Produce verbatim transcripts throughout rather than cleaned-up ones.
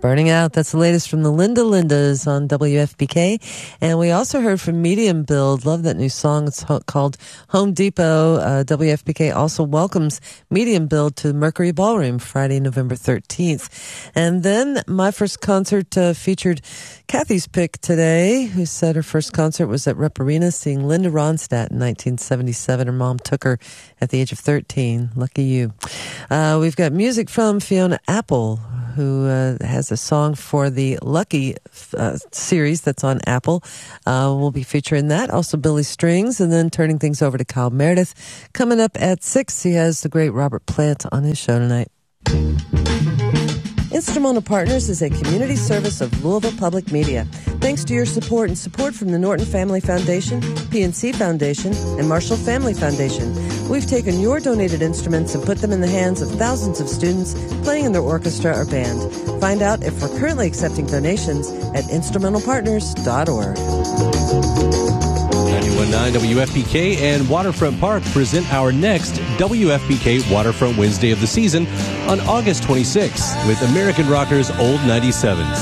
Burning Out. That's the latest from the Linda Lindas on W F B K. And we also heard from Medium Build. Love that new song. It's called Home Depot. Uh, W F B K also welcomes Medium Build to Mercury Ballroom Friday, November thirteenth. And then my first concert uh, featured Kathy's pick today, who said her first concert was at Rep Arena seeing Linda Ronstadt in nineteen seventy-seven. Her mom took her at the age of thirteen. Lucky you. Uh, we've got music from Fiona Apple, who uh, has a song for the Lucky uh, series that's on Apple. Uh, we'll be featuring that. Also Billy Strings, and then turning things over to Kyle Meredith. Coming up at six, he has the great Robert Plant on his show tonight. Instrumental Partners is a community service of Louisville Public Media. Thanks to your support and support from the Norton Family Foundation, P N C Foundation, and Marshall Family Foundation, we've taken your donated instruments and put them in the hands of thousands of students playing in their orchestra or band. Find out if we're currently accepting donations at instrumental partners dot org. ninety-one point nine W F B K and Waterfront Park present our next W F B K Waterfront Wednesday of the season on August twenty-sixth with American Rockers Old ninety-sevens.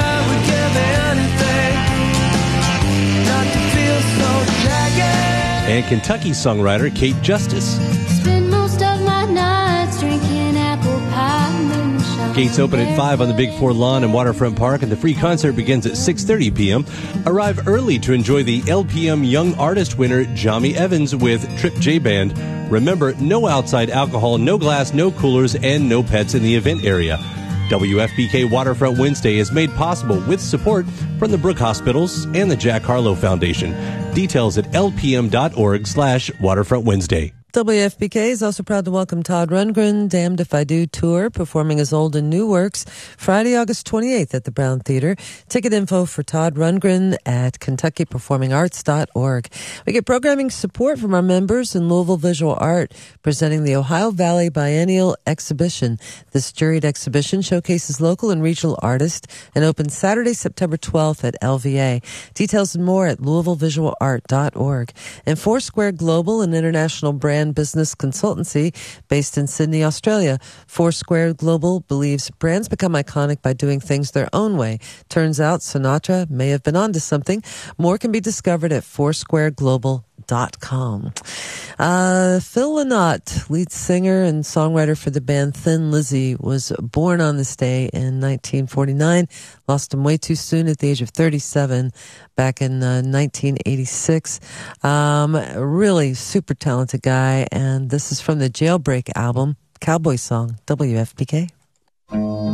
And Kentucky songwriter Kate Justice. Spend most of my nights drinking apple pie moonshine. Gates open at five on the Big Four lawn in Waterfront Park, and the free concert begins at six thirty p.m. Arrive early to enjoy the L P M Young Artist winner, Johnny Evans, with Trip J Band. Remember, no outside alcohol, no glass, no coolers, and no pets in the event area. W F B K Waterfront Wednesday is made possible with support from the Brook Hospitals and the Jack Harlow Foundation. Details at lpm.org slash Waterfront Wednesday. W F B K is also proud to welcome Todd Rundgren, Damned If I Do tour, performing his old and new works Friday, August twenty-eighth at the Brown Theater. Ticket info for Todd Rundgren at kentucky performing arts dot org. We get programming support from our members in Louisville Visual Art, presenting the Ohio Valley Biennial Exhibition. This juried exhibition showcases local and regional artists and opens Saturday, September twelfth at L V A. Details and more at louisville visual art dot org. And Foursquare Global, an international brand business consultancy based in Sydney, Australia. Foursquare Global believes brands become iconic by doing things their own way. Turns out Sinatra may have been onto something. More can be discovered at foursquare global dot com. Uh, Phil Lynott, lead singer and songwriter for the band Thin Lizzy, was born on this day in nineteen forty-nine. Lost him way too soon at the age of thirty-seven back in uh, nineteen eighty-six. Um, really super talented guy, and this is from the Jailbreak album, Cowboy Song, W F B K.